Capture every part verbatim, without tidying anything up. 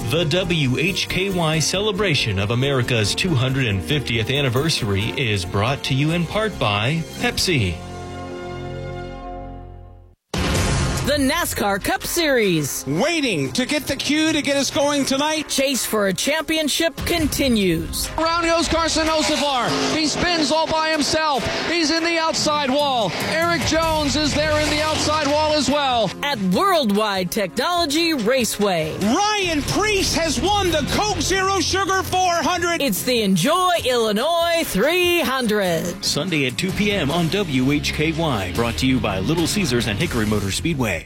The W H K Y celebration of America's two hundred fiftieth anniversary is brought to you in part by Pepsi. The NASCAR Cup Series. Waiting to get the cue to get us going tonight. Chase for a championship continues. Around goes Carson Hocevar. He spins all by himself. He's in the outside wall. Eric Jones is there in the outside wall as well. At Worldwide Technology Raceway. Ryan Preece has won the Coke Zero Sugar four hundred. It's the Enjoy Illinois three hundred. Sunday at two p.m. on W H K Y. Brought to you by Little Caesars and Hickory Motor Speedway.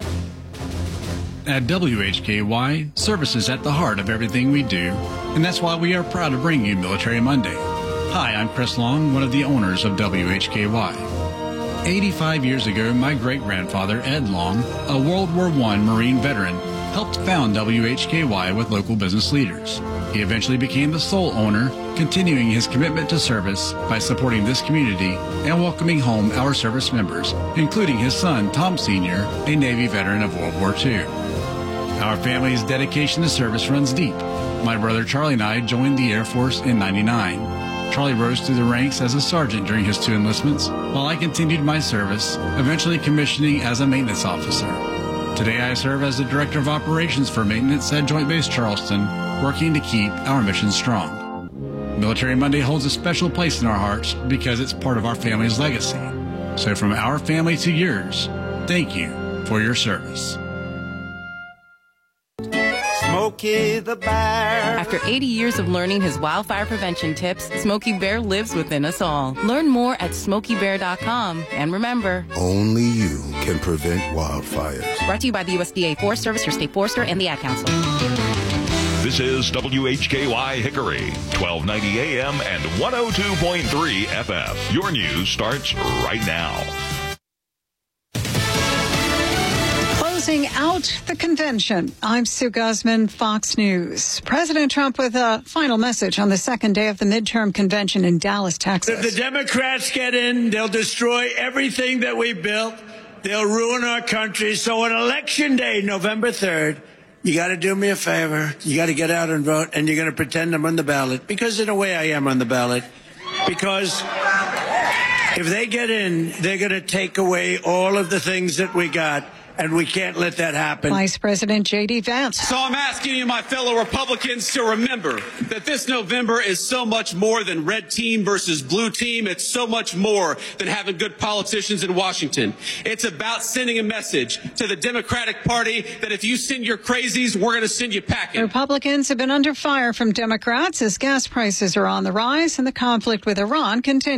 At W H K Y, service is at the heart of everything we do, and that's why we are proud to bring you Military Monday. Hi, I'm Chris Long, one of the owners of W H K Y. eighty-five years ago, my great-grandfather, Ed Long, a World War One Marine veteran, helped found W H K Y with local business leaders. He eventually became the sole owner, continuing his commitment to service by supporting this community and welcoming home our service members, including his son, Tom Senior, a Navy veteran of World War Two. Our family's dedication to service runs deep. My brother Charlie and I joined the Air Force in ninety-nine. Charlie rose through the ranks as a sergeant during his two enlistments, while I continued my service, eventually commissioning as a maintenance officer. Today I serve as the Director of Operations for Maintenance at Joint Base Charleston, working to keep our mission strong. Military Monday holds a special place in our hearts because it's part of our family's legacy. So from our family to yours, thank you for your service. Smokey the Bear. After eighty years of learning his wildfire prevention tips, Smokey Bear lives within us all. Learn more at smokey bear dot com. And remember, only you can prevent wildfires. Brought to you by the U S D A Forest Service, your state forester, and the Ad Council. This is W H K Y Hickory, twelve ninety A M and one oh two point three F M. Your news starts right now. Closing out the convention. I'm Sue Guzman, Fox News. President Trump with a final message on the second day of the midterm convention in Dallas, Texas. If the Democrats get in, they'll destroy everything that we built. They'll ruin our country. So on Election Day, November third, you got to do me a favor. You got to get out and vote, and you're going to pretend I'm on the ballot. Because in a way, I am on the ballot. Because if they get in, they're going to take away all of the things that we got. And we can't let that happen. Vice President J D. Vance. So I'm asking you, my fellow Republicans, to remember that this November is so much more than red team versus blue team. It's so much more than having good politicians in Washington. It's about sending a message to the Democratic Party that if you send your crazies, we're going to send you packing. Republicans have been under fire from Democrats as gas prices are on the rise and the conflict with Iran continues.